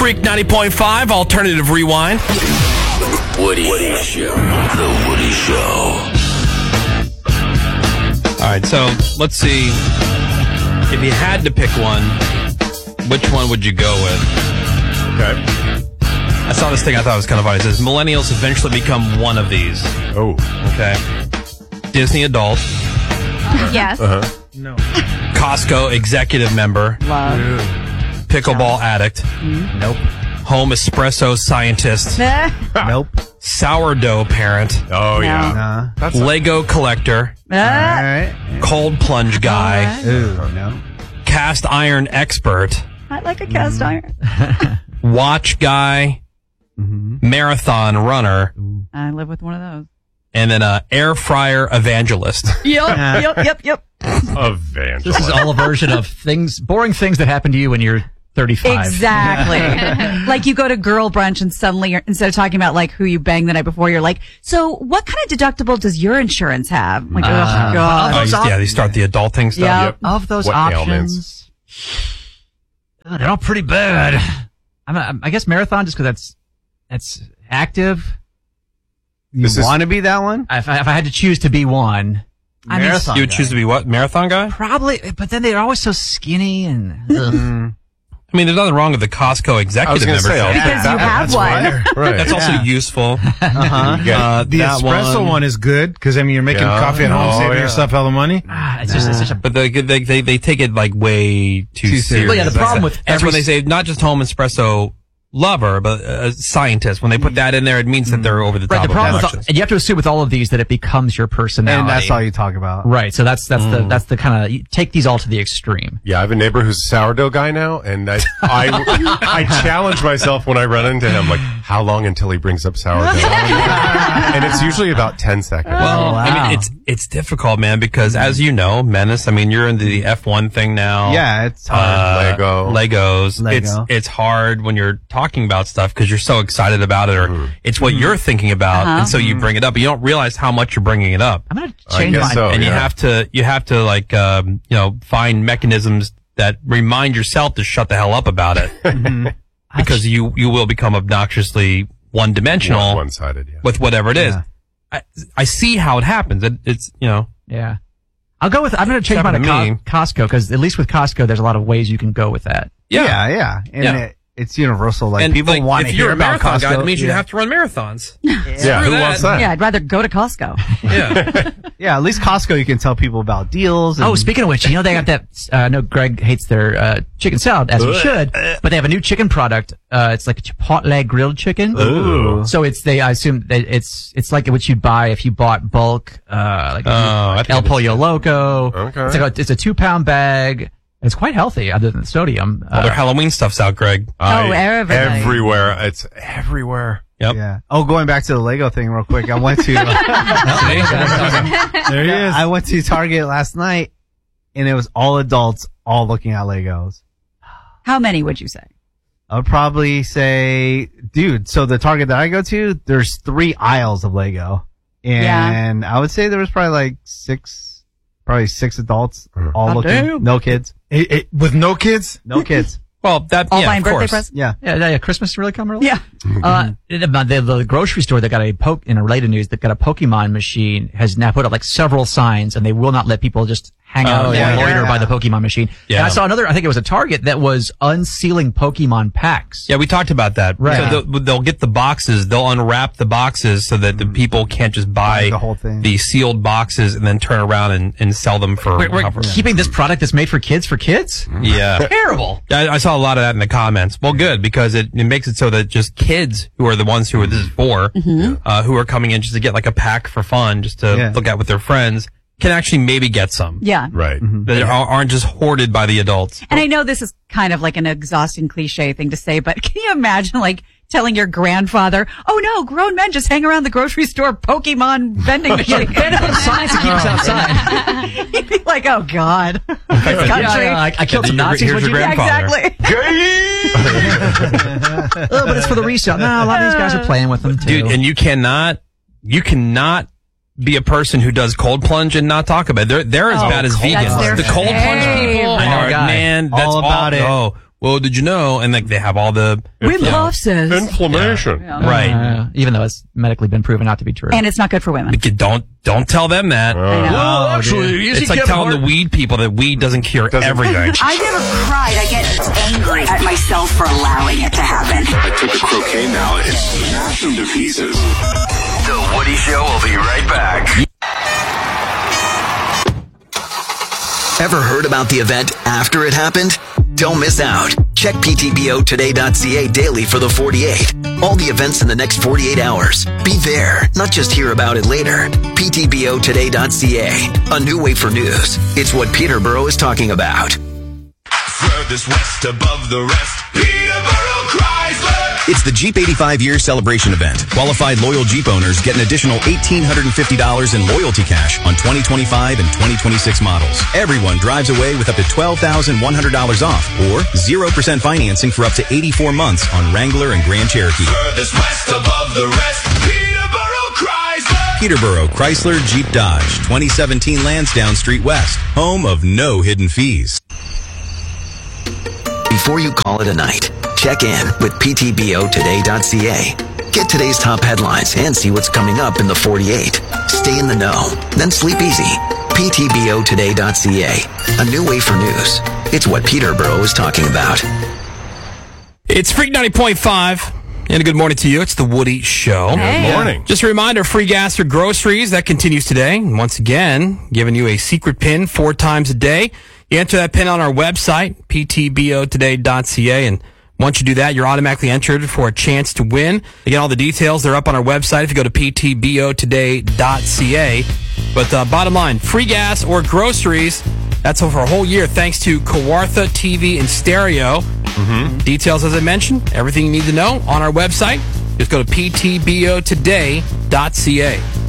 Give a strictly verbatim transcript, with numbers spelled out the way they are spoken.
Freak ninety point five, Alternative Rewind. Woody. Woody Show. The Woody Show. All right, so let's see. If you had to pick one, which one would you go with? Okay. I saw this thing I thought was kind of funny. It says, millennials eventually become one of these. Oh. Okay. Disney adult. Yes. Uh-huh. No. Costco executive member. Love. Pickleball addict. Nope. Home espresso scientist. Nope. Sourdough parent. Oh, yeah. Nah. That's Lego collector. All right. Cold plunge guy. Ooh, no. Cast iron expert. I like a cast iron. Watch guy. Marathon runner. I live with one of those. And then a air fryer evangelist. Yep, yep, yep, yep. evangelist. This is all a version of things, boring things that happen to you when you're thirty-five. Exactly. Like you go to girl brunch and suddenly you're, instead of talking about like who you banged the night before, you're like, so what kind of deductible does your insurance have? I'm like, Uh, oh God. Oh, you- yeah, they start the adulting stuff. Yeah. Yep. Of those What options, ailments? uh, they're all pretty bad. I'm, a, I guess marathon just because that's that's active. You This is- want to be that one? If I, if I had to choose to be one, I mean, Marathon You would guy. choose to be what? Marathon guy? probably. But then they're always so skinny and. ugh. I mean, there's nothing wrong with the Costco I was executive going to say, membership. I'll Because pick you that have one. That's right. That's also Yeah. useful. Uh-huh. You got- Uh, The that espresso one. is good because I mean you're making Yeah. coffee at home, Oh, saving yeah. yourself hella money. Ah, it's just it's such a. But they, they they they take it like way too, Too serious. serious. Well, yeah, the problem with that's every when they say not just home espresso lover, but a scientist. When they put that in there, it means that they're over the top Right, the of problem with elections. all, you have to assume with all of these that it becomes your personality. And that's all you talk about. Right, so that's that's the that's the kind of you take these all to the extreme. Yeah, I have a neighbor who's a sourdough guy now, and I, I, I challenge myself when I run into him, like, how long until he brings up sourdough? And it's usually about ten seconds. Well, Oh, I wow. mean, it's it's difficult, man, because as you know, Menace. I mean, you're into the F one thing now. Yeah, it's hard. Uh, Lego. Legos. Lego. It's it's hard when you're talking about stuff because you're so excited about it, or Mm-hmm. it's what you're thinking about, Uh-huh. and so you bring it up. But you don't realize how much you're bringing it up, I'm gonna I change guess my so. and you yeah. have to you have to like um, you know find mechanisms that remind yourself to shut the hell up about it, because you you will become obnoxiously one dimensional One sided, yeah. with whatever it is. Yeah. I, I see how it happens. It, it's you know. Yeah. I'll go with, I'm going to change Except mine to for Co- me. Costco, because at least with Costco, there's a lot of ways you can go with that. Yeah. Yeah, yeah. And Yeah. It, it's universal. Like, And people like, want to if hear you're a about marathon Costco. guy, that means you yeah. have to run marathons. yeah, Screw who that. wants that? Yeah, I'd rather go to Costco. Yeah. Yeah, at least Costco, you can tell people about deals. And Oh, speaking of which, you know, they got that, uh, I know Greg hates their, uh, chicken salad, as he should, but they have a new chicken product. Uh, it's like a chipotle grilled chicken. Ooh. So it's, they, I assume that it's, it's like what you'd buy if you bought bulk, uh, like, Oh, I like think El it is. Pollo Loco. Okay. It's like a, it's a two pound bag. It's quite healthy other than the sodium. All their Uh, Halloween stuff's out, Greg. I- Oh, everybody. everywhere. It's everywhere. Yep. yeah. Oh, going back to the Lego thing real quick. I went to, There he is. I went to Target last night and it was all adults all looking at Legos. How many would you say? I would probably say, dude, so the Target that I go to, there's three aisles of Lego. And I would say there was probably like six, probably six adults all Oh, looking. damn. No kids. It- it- with no kids? No kids. Well, that All yeah, buying of birthday course. presents? Yeah. yeah, yeah, Christmas really come early? Yeah. Uh, the, the, the grocery store that got a poke in a related news that got a Pokemon machine has now put up like several signs, and they will not let people just hang out Oh, or yeah. loiter Yeah. by the Pokemon machine. Yeah. And I saw another. I think it was a Target that was unsealing Pokemon packs. Yeah, we talked about that. Right. So they'll, they'll get the boxes, they'll unwrap the boxes so that the people can't just buy Buy the whole thing. the sealed boxes and then turn around and, and sell them for. We're, we're however- keeping this product that's made for kids for kids. Yeah. Terrible. I, I saw a lot of that in the comments. Well, good, because it, it makes it so that just kids who are the ones who are this is for, uh, who are coming in just to get like a pack for fun, just to Yeah. look at with their friends, can actually maybe get some. Yeah. Right. That are- aren't just hoarded by the adults. And I know this is kind of like an exhausting cliche thing to say, but can you imagine like telling your grandfather, oh no, grown men just hang around the grocery store Pokemon vending machine. Science to keep us outside. He'd be like, oh God. This country. Yeah, yeah, I, I killed some Here's Nazis. your Would you? grand- Yeah, grandfather. exactly. Oh, but it's for the resale. No, a lot of these guys are playing with them too. Dude, and you cannot, you cannot be a person who does cold plunge and not talk about it. They're, they're as Oh, bad as cold- vegans. that's their the cold plunge people favorite. I know a are, guy. man, that's All about it. Oh, well, did you know? And like they have all the Wim Hof says. Inflammation. Yeah. right. Uh, even though it's medically been proven not to be true. And it's not good for women. Like, you don't don't tell them that. I know. Well, actually, it's like telling the weed people that weed doesn't cure Doesn't- everything. I never cried. I get angry at myself for allowing it to happen. I took a croquet mallet and smashed him to pieces. The Woody Show will be right back. Ever heard about the event after it happened? Don't miss out. Check P T B O today dot C A daily for the forty-eight. All the events in the next forty-eight hours. Be there, not just hear about it later. P T B O today dot C A. A new way for news. It's what Peterborough is talking about. Furthest west above the rest, Peterborough Chrysler. It's the Jeep eighty-five year celebration event. Qualified loyal Jeep owners get an additional one thousand eight hundred fifty dollars in loyalty cash on twenty twenty-five and twenty twenty-six models. Everyone drives away with up to twelve thousand one hundred dollars off or zero percent financing for up to eighty-four months on Wrangler and Grand Cherokee. Furthest west above the rest, Peterborough Chrysler. Peterborough Chrysler Jeep Dodge, twenty seventeen Lansdowne Street West, home of no hidden fees. Before you call it a night, check in with P T B O today dot C A. Get today's top headlines and see what's coming up in the forty-eight. Stay in the know, then sleep easy. P T B O today dot C A. A new way for news. It's what Peterborough is talking about. It's Freak ninety point five. And a good morning to you. It's the Woody Show. Hey. Good morning. Just a reminder, free gas for groceries. That continues today. And once again, giving you a secret pin four times a day. You enter that pin on our website, P T B O today dot C A. And once you do that, you're automatically entered for a chance to win. Again, all the details, they're up on our website if you go to P T B O today dot C A. But uh, bottom line, free gas or groceries, that's over a whole year thanks to Kawartha T V and Stereo. Mm-hmm. Details, as I mentioned, everything you need to know on our website. Just go to P T B O today dot C A.